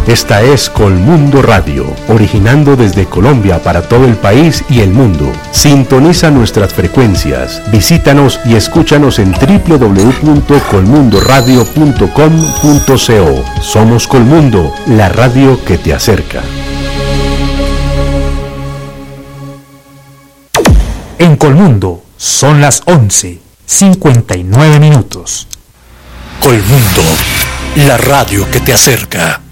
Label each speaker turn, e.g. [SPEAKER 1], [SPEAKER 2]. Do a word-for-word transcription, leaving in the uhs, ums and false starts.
[SPEAKER 1] Esta es Colmundo Radio, originando desde Colombia para todo el país y el mundo. Sintoniza nuestras frecuencias, visítanos y escúchanos en doble u doble u doble u punto colmundo radio punto com punto co. Somos Colmundo, la radio que te acerca.
[SPEAKER 2] En Colmundo son las once, cincuenta y nueve minutos.
[SPEAKER 3] Colmundo, la radio que te acerca.